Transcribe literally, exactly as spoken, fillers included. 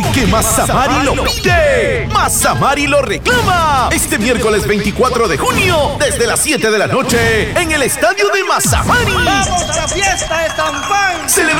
Porque Mazamari lo pide, Mazamari lo reclama. Este miércoles veinticuatro de junio, desde las siete de la noche, en el estadio de Mazamari. ¡Vamos a la fiesta de San Juan! Celebrando